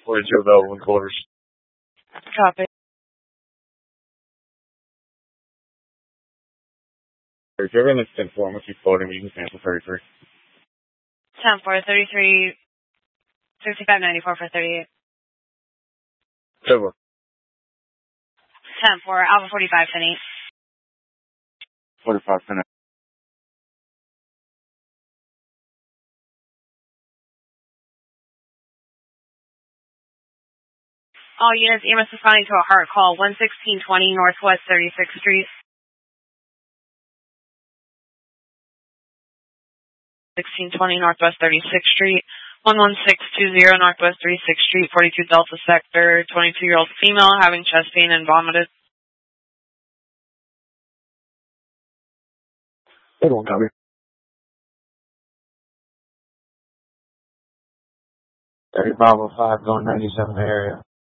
42 available in quarters. Copy. If you're in this form, if you floating, you can cancel 33. 10-4, 33, 65.94 for 38. Silver. 10-4, Alpha 45, Finney. 45 Finney. All units, EMS responding to a hard call, 11620 Northwest 36th Street. 1620 Northwest 36th Street. 11620 Northwest 36th Street, 42 Delta Sector, 22-year-old female having chest pain and vomited. Good one, copy. 3505 going 97 area.